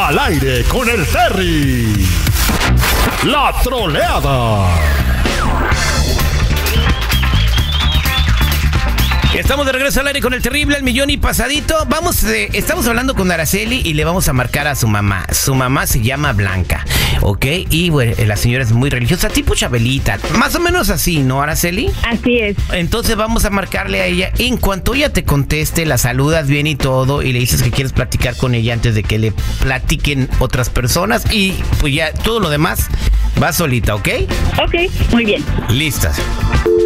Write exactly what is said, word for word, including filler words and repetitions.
Al aire con el Terry. La troleada. Estamos de regreso al aire con el terrible, el millón y pasadito. Vamos, eh, estamos hablando con Araceli y le vamos a marcar a su mamá. Su mamá se llama Blanca, ¿ok? Y bueno, la señora es muy religiosa, tipo Chabelita. Más o menos así, ¿no, Araceli? Así es. Entonces vamos a marcarle a ella. En cuanto ella te conteste, la saludas bien y todo, y le dices que quieres platicar con ella antes de que le platiquen otras personas. Y pues ya todo lo demás va solita, ¿ok? Ok, muy bien. Listas.